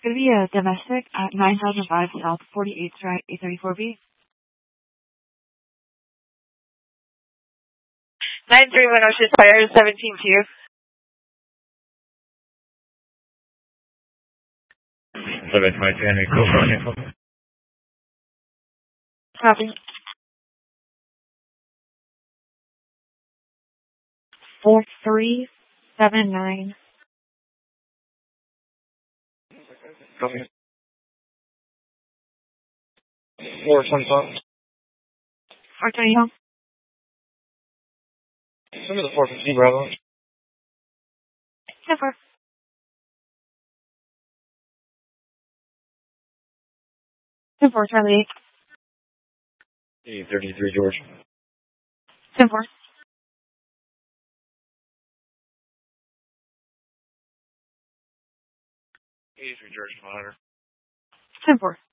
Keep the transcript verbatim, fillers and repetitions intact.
going to be a domestic at nine thousand five South forty-eighth Street, A thirty-four B. nine three one Ocean Fire, seventeen Q. seven five two Henry, go for it. Copy. four three seven nine. Copy. four twenty-five. four twenty home. Send me the four fifty, Bravo. ten four. ten four, Charlie eight. eight thirty-three, George. ten four. eighty-three, George, monitor. ten four.